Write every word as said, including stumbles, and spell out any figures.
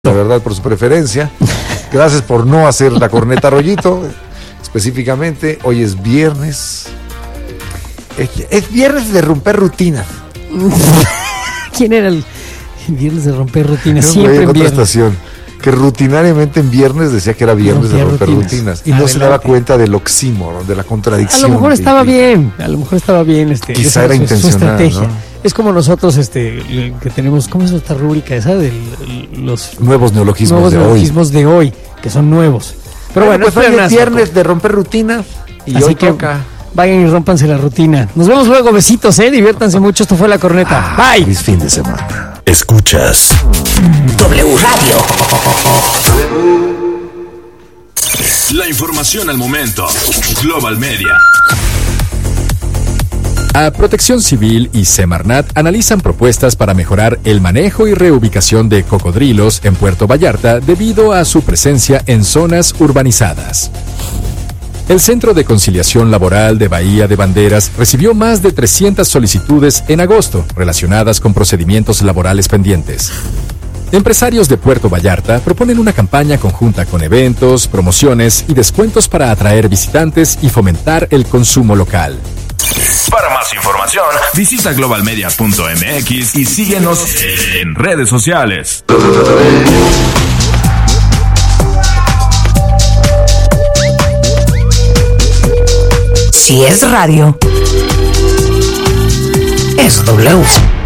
La verdad, por su preferencia. Gracias por no hacer la corneta Rollito. Específicamente, hoy es viernes. Es, es viernes de romper rutinas. ¿Quién era el, el viernes de romper rutinas? No, Siempre en en otra viernes. estación. Que rutinariamente en viernes decía que era viernes de romper rutinas. rutinas y no Adelante. se daba cuenta del oxímoron, de la contradicción. A lo mejor que estaba implica. bien, a lo mejor estaba bien. Este, Quizá esa era su- su intencional, estrategia. ¿no? Es como nosotros, este, que tenemos, ¿cómo es nuestra rúbrica esa? De los Nuevos neologismos nuevos de hoy. neologismos de hoy, que son nuevos. Pero bueno, pues es hoy es pleonasmo, viernes de romper rutinas y así hoy que toca. vayan y rómpanse la rutina. Nos vemos luego, besitos, eh, diviértanse mucho. Esto fue La Corneta. Bye. Feliz fin de semana. Escuchas W Radio. la información al momento. Global Media. A Protección Civil y Semarnat analizan propuestas para mejorar el manejo y reubicación de cocodrilos en Puerto Vallarta debido a su presencia en zonas urbanizadas. El Centro de Conciliación Laboral de Bahía de Banderas recibió más de trescientas solicitudes en agosto relacionadas con procedimientos laborales pendientes. Empresarios de Puerto Vallarta proponen una campaña conjunta con eventos, promociones y descuentos para atraer visitantes y fomentar el consumo local. Para más información, visita global media punto m x y síguenos en redes sociales. Si es radio, es W.